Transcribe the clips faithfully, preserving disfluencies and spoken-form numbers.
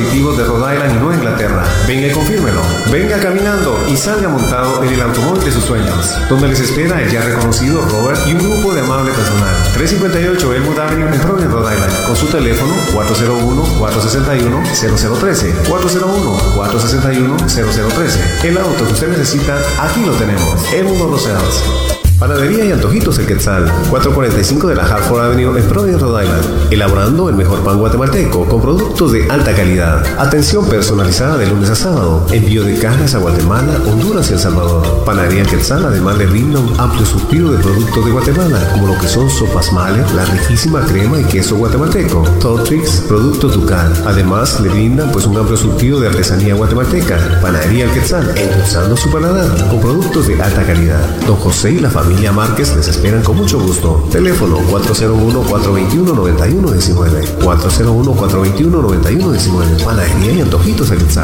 competitivos de Rhode Island y Nueva Inglaterra. Venga y confírmelo. Venga caminando y salga montado en el automóvil de sus sueños, donde les espera el ya reconocido Robert y un grupo de amable personal. trescientos cincuenta y ocho Elmwood Avenue en Providence, Rhode Island, con su teléfono cuatro cero uno, cuatro seis uno, cero cero uno tres, cuatro cero uno, cuatro seis uno, cero cero uno tres. El auto que usted necesita, aquí lo tenemos. Elmwood Auto Sales. Panadería y Antojitos El Quetzal, cuatrocientos cuarenta y cinco de la Hartford Avenue en Providence, Rhode Island. Elaborando el mejor pan guatemalteco con productos de alta calidad. Atención personalizada de lunes a sábado. Envío de cajas a Guatemala, Honduras y El Salvador. Panadería El Quetzal además le brinda un amplio surtido de productos de Guatemala, como lo que son sopas Mahler, la riquísima crema y queso guatemalteco, Tortrix, productos Ducal. Además le brindan pues un amplio surtido de artesanía guatemalteca. Panadería El Quetzal, endulzando su paladar con productos de alta calidad. Don José y la familia Familia Márquez les esperan con mucho gusto. Teléfono cuatro cero uno, cuatro dos uno, nueve uno uno nueve. cuatro cero uno, cuatro dos uno, nueve uno uno nueve. Panadería y Antojitos El Quetzal.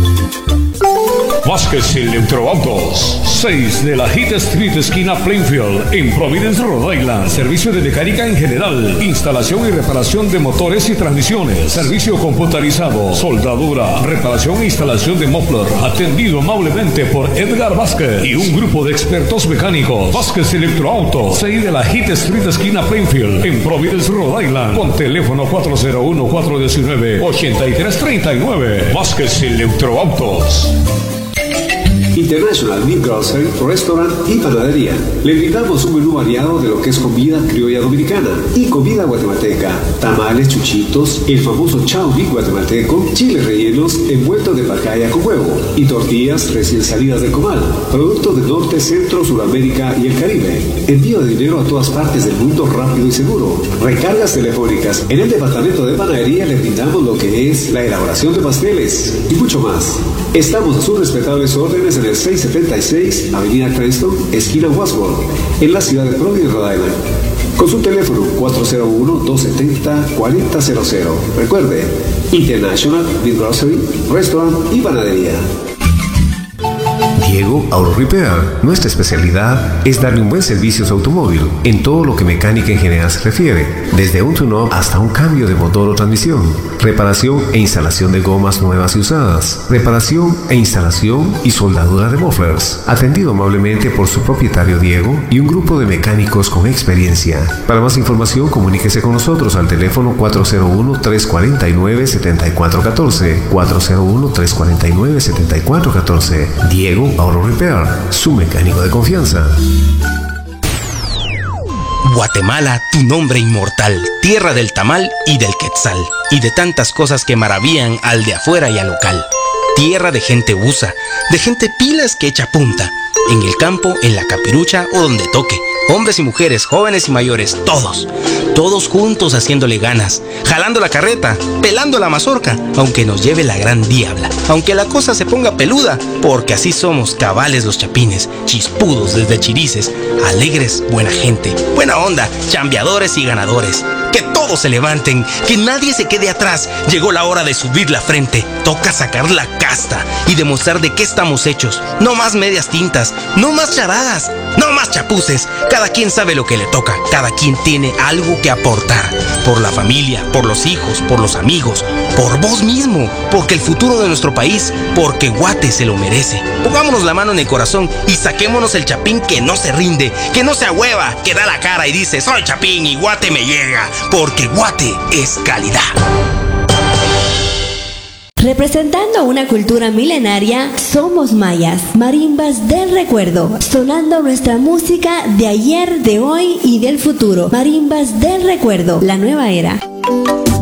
Vázquez Electroautos, seis de la Heath Street, esquina Plainfield, en Providence, Rhode Island. Servicio de mecánica en general, instalación y reparación de motores y transmisiones, servicio computarizado, soldadura, reparación e instalación de muffler, atendido amablemente por Edgar Vázquez y un grupo de expertos mecánicos. Vázquez Electroautos, seis de la Heath Street, esquina Plainfield, en Providence, Rhode Island, con teléfono cuatro cero uno, cuatro uno nueve, ocho tres tres nueve. Vázquez Electroautos. International Meat Grocery, Restaurant y Panadería. Le brindamos un menú variado de lo que es comida criolla dominicana y comida guatemalteca. Tamales, chuchitos, el famoso chao meat guatemalteco, chiles rellenos envueltos de pacaya con huevo y tortillas recién salidas del comal. Productos del norte, centro, Sudamérica y el Caribe. Envío de dinero a todas partes del mundo rápido y seguro. Recargas telefónicas. En el departamento de panadería le brindamos lo que es la elaboración de pasteles y mucho más. Estamos a sus respetables órdenes en el seiscientos setenta y seis Avenida Cranston, esquina Wasworth, en la ciudad de Providence, Rhode Island. Con su teléfono cuatro cero uno, dos siete cero, cuatro cero cero cero. Recuerde, International Meat Grocery, Restaurant y Panadería. Diego Auto Repair. Nuestra especialidad es darle un buen servicio a su automóvil en todo lo que mecánica en general se refiere, desde un tune-up hasta un cambio de motor o transmisión, reparación e instalación de gomas nuevas y usadas, reparación e instalación y soldadura de mufflers, atendido amablemente por su propietario Diego y un grupo de mecánicos con experiencia. Para más información, comuníquese con nosotros al teléfono cuatro cero uno, tres cuatro nueve, siete cuatro uno cuatro, cuatro cero uno, tres cuatro nueve, siete cuatro uno cuatro. Diego Auto Repair, su mecánico de confianza. Guatemala, tu nombre inmortal, tierra del tamal y del quetzal, y de tantas cosas que maravillan al de afuera y al local. Tierra de gente busa, de gente pilas que echa punta, en el campo, en la capirucha o donde toque. Hombres y mujeres, jóvenes y mayores, todos, todos juntos haciéndole ganas, jalando la carreta, pelando la mazorca, aunque nos lleve la gran diabla, aunque la cosa se ponga peluda, porque así somos cabales los chapines, chispudos desde chirices, alegres, buena gente, buena onda, chambeadores y ganadores. Que todos se levanten, que nadie se quede atrás. Llegó la hora de subir la frente, toca sacar la casta y demostrar de qué estamos hechos. No más medias tintas, no más charadas, no más chapuces. Cada quien sabe lo que le toca, cada quien tiene algo que aportar. Por la familia, por los hijos, por los amigos, por vos mismo, porque el futuro de nuestro país, porque Guate se lo merece. Pongámonos la mano en el corazón y saquémonos el chapín que no se rinde, que no se ahueva, que da la cara y dice: soy chapín y Guate me llega, porque Guate es calidad. Representando una cultura milenaria, somos mayas, marimbas del recuerdo, sonando nuestra música de ayer, de hoy y del futuro. Marimbas del recuerdo, la nueva era.